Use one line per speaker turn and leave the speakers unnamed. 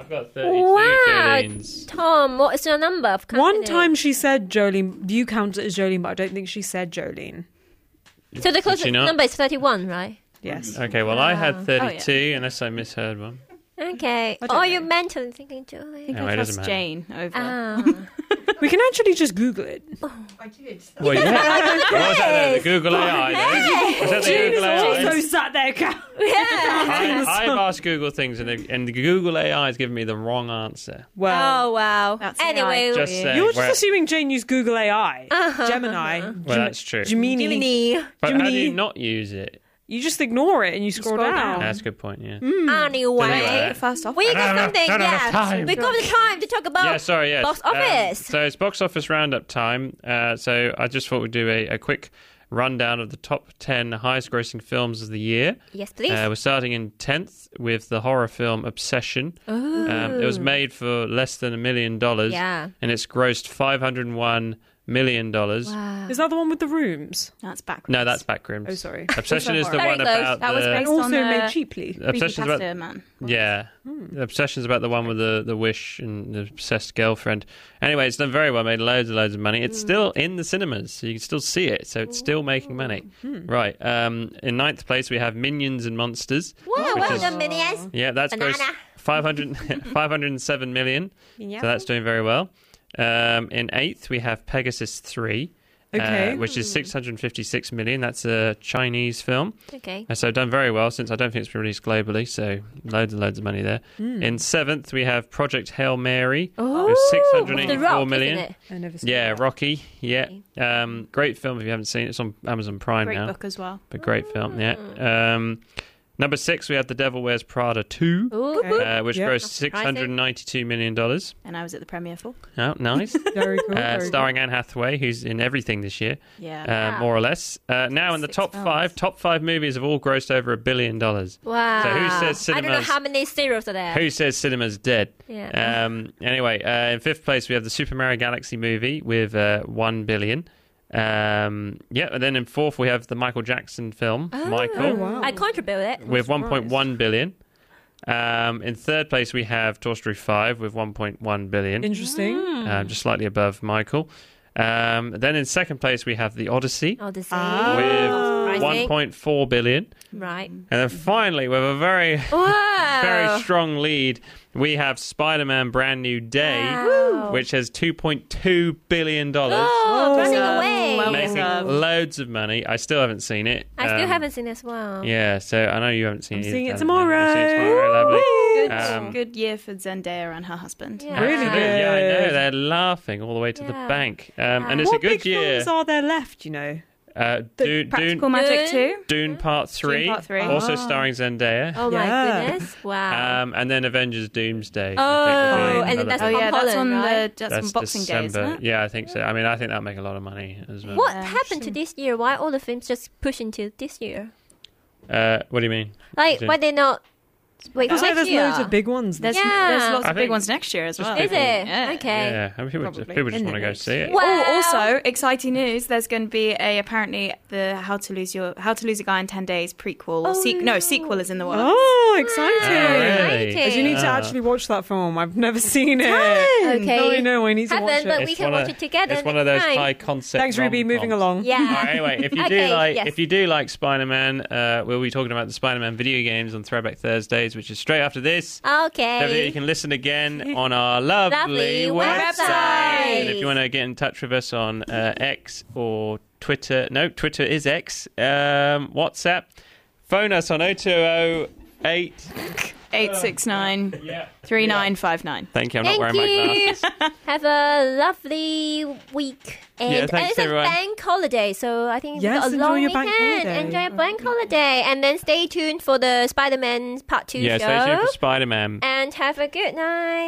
I've got 32
Wow.
Jolenes.
Tom, what is your number of
One
confidence?
time she said Jolene. You count it as Jolene, but I don't think she said Jolene.
So the
Did she
closest
not?
number is 31, right?
Yes.
Okay, well, I had 32,
yeah.
unless I misheard one.
Okay.
I don't
Or
know.
you're mentally thinking Julie.
I think
No,
I
it
trust
doesn't matter.
Jane over.
Ah.
We can actually just Google it.
I did.
Well, yeah. What was that there? The Google AI there? Was that the Google AI?
Also sat there.
I've asked Google things, and the Google AI has given me the wrong answer.
Well,
Oh, wow.
That's
Anyway,
Just saying.
you're just
Where-
assuming Jane used Google AI, Gemini.
Well, that's true.
Gemini.
But how do
Gemini.
you not use it?
You just ignore it and you scroll
scroll
down.
down.
That's a good point, yeah.
Anyway,
Anyway.
the first off.
we got something.
don't have
Yes,
time.
we got the time to talk about
Yeah, sorry, yes.
box office.
So it's box office roundup time. So I just thought we'd do a quick rundown of the top 10 highest grossing films of the year.
Yes, please.
We're starting in 10th with the horror film Obsession. It was made for less than $1 million.
Yeah.
And it's grossed $501 million.
Wow.
Is that the one with the rooms?
That's backwards.
No, that's Backrooms.
Oh, sorry.
Obsession is the
Very
one
close.
about
That was
the...
based
Also
on
made cheaply.
Obsession's about...
Creepypasta man.
Yeah. The Obsession's about the one with the wish and the obsessed girlfriend. Anyway, it's done very well, made loads and loads of money. It's still in the cinemas, so you can still see it, so it's still making money. Right. In ninth place, we have Minions and Monsters.
Wow,
which
well
is-
done, Minions.
Yeah, that's gross
Banana.
507 million.
Yeah.
So that's doing very well. In eighth, we have Pegasus 3.
Okay.
Which is 656 million. That's a Chinese film.
Okay.
So done very well since I don't think it's been released globally. So loads and loads of money there. In seventh, we have Project Hail Mary with
The
684
Rock,
million.
isn't it?
I never saw
Yeah,
that.
Rocky. Yeah. Great film if you haven't seen it. It's on Amazon Prime
Great
now.
book as well.
But great film, yeah. Number 6, we have The Devil Wears Prada 2,
Ooh.
which
Yeah.
grossed $692 million.
And I was at the premiere for.
Oh, nice.
Very cool. very cool.
Starring Anne Hathaway, who's in everything this year,
Yeah.
more or less. Now in the
Six
top
films.
top five movies have all grossed over $1 billion.
Wow.
So who says
I don't know
cinemas-
how many zeros are there.
Who says cinema's dead?
Yeah.
Anyway, in fifth place, we have the Super Mario Galaxy movie with $1 billion. And then in fourth, we have the Michael Jackson film, Michael,
Oh, wow.
I contributed.
with 1.1 billion. In third place, we have Toy Story 5 with 1.1 billion,
Interesting.
just slightly above Michael. Then in second place, we have The Odyssey
Oh, the same.
with
Surprising.
1.4 billion.
Right.
And then finally, with a very,
Wow.
very strong lead, we have Spider-Man Brand New Day,
Wow.
which has $2.2 billion.
Oh, running
deserved.
away.
Well
Making
deserved.
loads of money. I still haven't seen it.
I still haven't seen it as well.
Yeah, so I know you haven't seen
I'm
it.
seeing it
haven't you?
tomorrow.
You'll see it tomorrow, lovely.
Good,
Um,
good year for Zendaya and her husband.
Yeah.
Really
Absolutely,
good.
yeah, I know. They're laughing all the way to the
Yeah.
bank. And it's
What
a good
big
year.
films are there left, you know?
Dune,
Practical Magic 2.
Dune Part 3,
Dune Part 3.
also starring Zendaya.
Oh my
Yeah.
goodness! Wow.
And then Avengers Doomsday.
Oh,
I think will be
and then
another
that's
Oh
thing.
yeah, that's on
Holland, right?
that's on Boxing Day, isn't it?
Yeah, I think so. I mean, I think that'll make a lot of money as well.
what
Yeah,
happened to this year? Why all the films just push into this year?
What do you mean?
Like, why they not wait for
Because
next
there's
year?
loads of big ones.
There's,
Yeah.
there's lots
I
of big
think
ones next year as well.
Is it?
Yeah.
Okay.
Yeah, I mean, people just
Probably.
want to go see it.
Wow.
Oh, also exciting news! There's going to be apparently the How to Lose a Guy in 10 Days prequel. Sequel is in the works.
Oh, exciting.
Oh, really?
Exciting.
But you need to
Ah.
actually watch that film. I've never seen it.
Okay.
I know, I need to watch
Haven't, but
it.
we
It's
can
one
watch
of-
it together.
It's one of those
next night.
high concept.
Thanks, Ruby. Moving
rom-coms.
along.
Yeah.
Alright, anyway, if you
Okay,
do like
yes.
if you do like Spider-Man, we'll be talking about the Spider-Man video games on Throwback Thursdays, which is straight after this.
Okay.
Don't forget you can listen again on our lovely
Lovely
website.
website.
And if you want to get in touch with us on X or Twitter, no, Twitter is X, WhatsApp, phone us on 0208.
869
Yeah.
3959.
Thank you. I'm not
Thank
wearing my
you.
glasses.
Have a lovely week. And,
Yeah, thanks,
and it's
everyone.
a bank holiday, so I think
Yes,
we've got a
enjoy
long
your bank
weekend.
holiday.
Enjoy a bank holiday. And then stay tuned for the Spider-Man Part 2
Yeah,
show.
stay tuned for Spider-Man.
And have a good night.